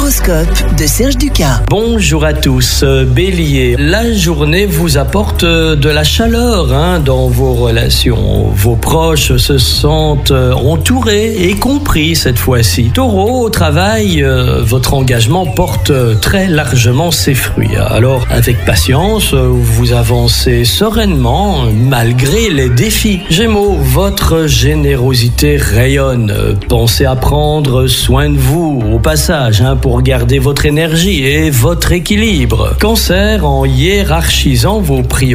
L'horoscope de Serge Ducas. Bonjour à tous, Bélier. La journée vous apporte de la chaleur dans vos relations. Vos proches se sentent entourés et compris cette fois-ci. Taureau, au travail, votre engagement porte très largement ses fruits. Alors, avec patience, vous avancez sereinement malgré les défis. Gémeaux, votre générosité rayonne. Pensez à prendre soin de vous au passage pour garder votre énergie et votre équilibre. Cancer, en hiérarchisant vos priorités,